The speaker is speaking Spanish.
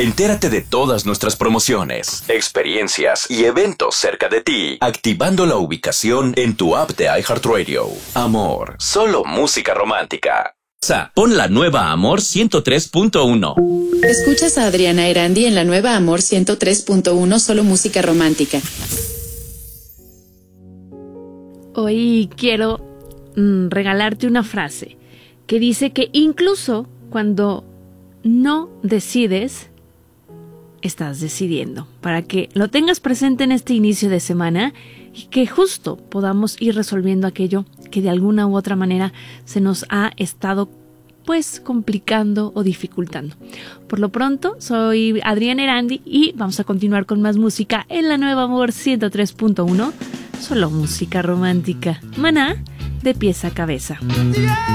Entérate de todas nuestras promociones, experiencias y eventos cerca de ti, activando la ubicación en tu app de iHeartRadio. Amor, solo música romántica. Pon la nueva Amor 103.1. Escuchas a Adriana Erandi en la nueva Amor 103.1, solo música romántica. Hoy quiero regalarte una frase que dice que incluso cuando no decides, estás decidiendo, para que lo tengas presente en este inicio de semana y que justo podamos ir resolviendo aquello que de alguna u otra manera se nos ha estado complicando o dificultando. Por lo pronto, soy Adriana Erandi y vamos a continuar con más música en la nueva Amor 103.1, solo música romántica. Maná, de pies a cabeza.